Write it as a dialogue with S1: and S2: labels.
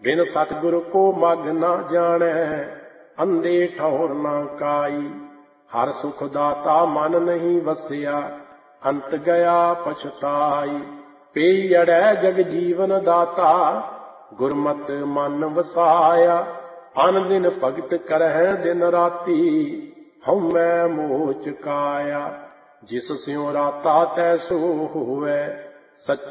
S1: बिन सतगुरु को मग ना जाने, अंधे ठौर ना काई। हर सुख दाता मन नहीं वसिया, अंत गया पछताई। पेई अड़ै जग जीवन दाता, गुरमत मन वसाया। अन दिन भगत करह दिन राती, हउमੈ मोह चुकाया। जिस स्यों राता तैसो होवै, सच्चा